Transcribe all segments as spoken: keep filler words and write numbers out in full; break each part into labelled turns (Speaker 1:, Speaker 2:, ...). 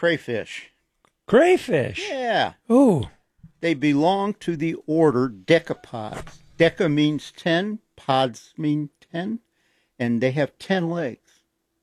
Speaker 1: crayfish.
Speaker 2: Crayfish?
Speaker 1: Yeah.
Speaker 2: Oh.
Speaker 1: They belong to the order decapods. Deca means ten, pods mean ten, and they have ten legs.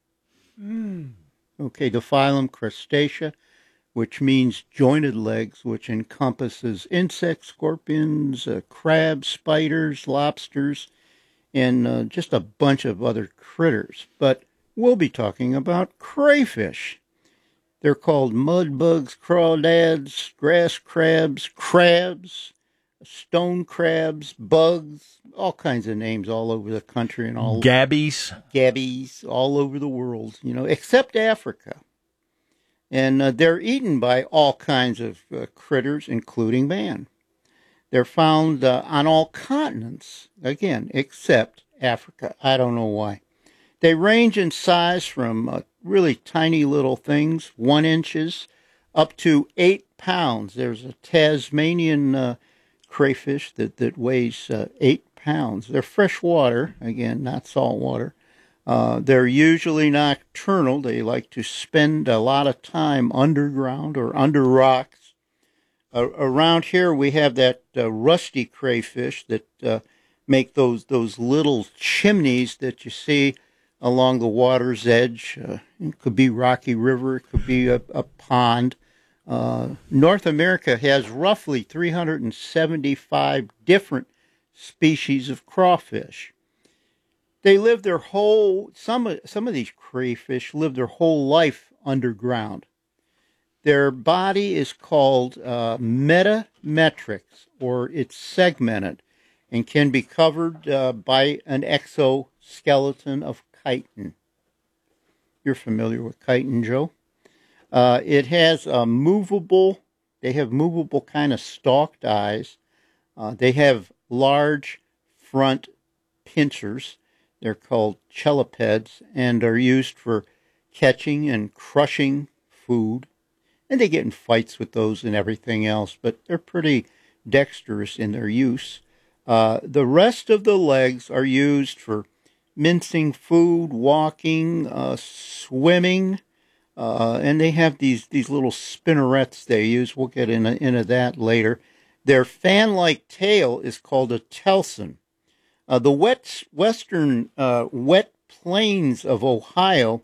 Speaker 2: Mm.
Speaker 1: Okay, the phylum Crustacea, which means jointed legs, which encompasses insects, scorpions, uh, crabs, spiders, lobsters, and uh, just a bunch of other critters. But we'll be talking about crayfish. They're called mud bugs, crawdads, grass crabs, crabs, stone crabs, bugs, all kinds of names all over the country and all
Speaker 2: Gabbies.
Speaker 1: Gabbies all over the world, you know, except Africa. And uh, they're eaten by all kinds of uh, critters, including man. They're found uh, on all continents, again, except Africa. I don't know why. They range in size from uh, really tiny little things, one inches, up to eight pounds. There's a Tasmanian uh, crayfish that, that weighs uh, eight pounds. They're freshwater, again, not saltwater. Uh, they're usually nocturnal. They like to spend a lot of time underground or under rocks. Uh, around here we have that uh, rusty crayfish that uh, make those, those little chimneys that you see along the water's edge. Uh, it could be Rocky River, it could be a, a pond. Uh, North America has roughly three hundred seventy-five different species of crawfish. They live their whole, some of, some of these crayfish live their whole life underground. Their body is called uh, metametrics, or it's segmented, and can be covered uh, by an exoskeleton of chitin. You're familiar with chitin, Joe? Uh, it has a movable, they have movable kind of stalked eyes. Uh, they have large front pincers. They're called chelicipeds and are used for catching and crushing food. And they get in fights with those and everything else, but they're pretty dexterous in their use. Uh, the rest of the legs are used for mincing food, walking, uh, swimming, uh, and they have these, these little spinnerets they use. We'll get into, into that later. Their fan-like tail is called a telson. Uh, the wet, western uh, wet plains of Ohio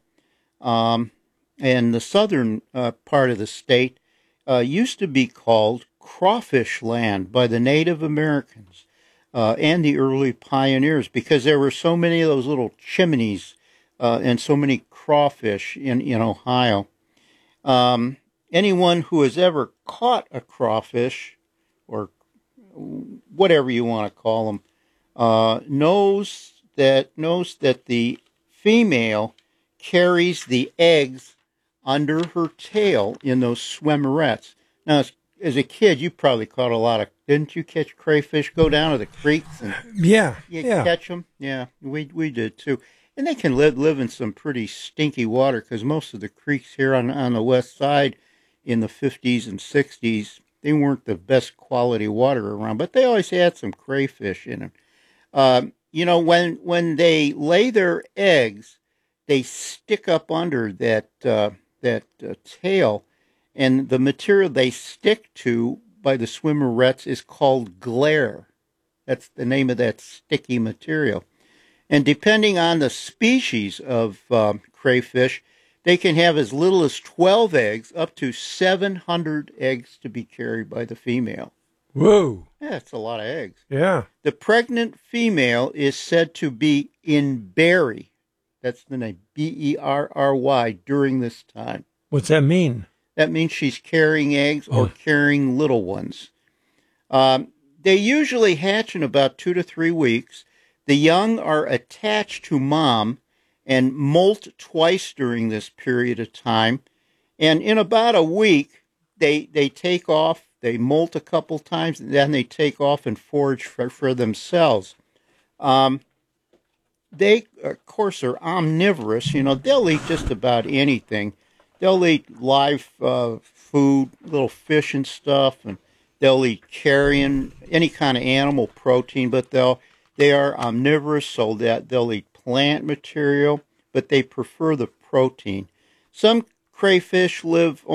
Speaker 1: um, and the southern uh, part of the state uh, used to be called crawfish land by the Native Americans. Uh, and the early pioneers, because there were so many of those little chimneys uh, and so many crawfish in, in Ohio. Um, anyone who has ever caught a crawfish, or whatever you want to call them, uh, knows that knows that the female carries the eggs under her tail in those swimmerets. Now, it's as a kid, you probably caught a lot of, didn't you catch crayfish, go down to the creeks and
Speaker 2: yeah,
Speaker 1: you
Speaker 2: yeah.
Speaker 1: catch them? Yeah, we we did too. And they can live, live in some pretty stinky water because most of the creeks here on, on the west side in the fifties and sixties, they weren't the best quality water around, but they always had some crayfish in them. Um, you know, when, when they lay their eggs, they stick up under that, uh, that uh, tail. And the material they stick to by the swimmerets is called glaire. That's the name of that sticky material. And depending on the species of um, crayfish, they can have as little as twelve eggs, up to seven hundred eggs to be carried by the female.
Speaker 2: Whoa.
Speaker 1: Yeah, that's a lot of eggs.
Speaker 2: Yeah.
Speaker 1: The pregnant female is said to be in berry. That's the name, B E R R Y, during this time.
Speaker 2: What's that mean?
Speaker 1: That means she's carrying eggs or oh. carrying little ones. Um, they usually hatch in about two to three weeks. The young are attached to mom and molt twice during this period of time. And in about a week, they they take off, they molt a couple times, and then they take off and forage for, for themselves. Um, they, of course, are omnivorous. You know, they'll eat just about anything. They'll eat live uh, food, little fish and stuff, and they'll eat carrion, any kind of animal protein, but they'll they are omnivorous, so that they'll eat plant material, but they prefer the protein. Some crayfish live